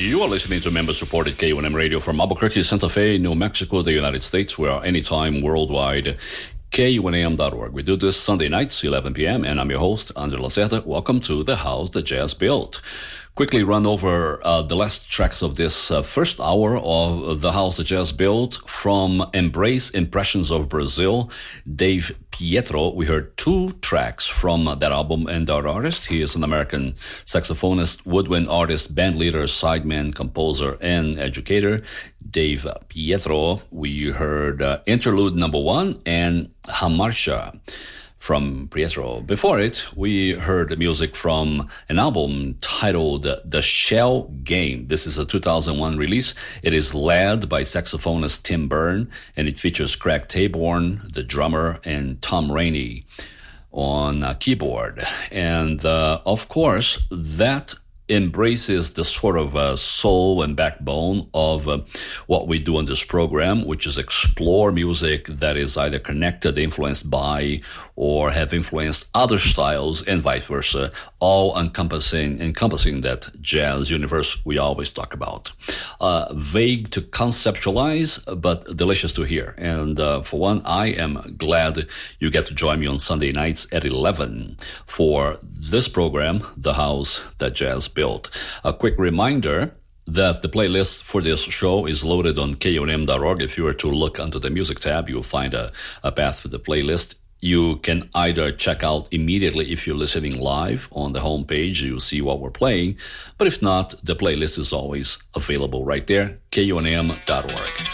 You are listening to member-supported KUNM Radio from Albuquerque, Santa Fe, New Mexico, the United States. We are anytime worldwide. KUNM.org. We do this Sunday nights, 11 p.m., and I'm your host, Andre Lacerda. Welcome to The House That Jazz Built. Quickly run over the last tracks of this first hour of The House That Jazz Built. From Embrace Impressions of Brazil, Dave Pietro. We heard two tracks from that album and that artist. He is an American saxophonist, woodwind artist, band leader, sideman, composer, and educator. Dave Pietro. We heard Interlude Number 1 and Hamarcha from Pietro. Before it, we heard music from an album titled The Shell Game. This is a 2001 release. It is led by saxophonist Tim Byrne, and it features Craig Taborn, the drummer, and Tom Rainey on keyboard. And of course, that embraces the sort of soul and backbone of what we do on this program, which is explore music that is either connected, influenced by, or have influenced other styles, and vice versa, all encompassing that jazz universe we always talk about. Vague to conceptualize, but delicious to hear. And for one, I am glad you get to join me on Sunday nights at 11 for this program, The House That Jazz Built. A quick reminder that the playlist for this show is loaded on KUNM.org. If you were to look under the music tab, you'll find a path for the playlist. You can either check out immediately if you're listening live on the homepage, you'll see what we're playing. But if not, the playlist is always available right there, KUNM.org.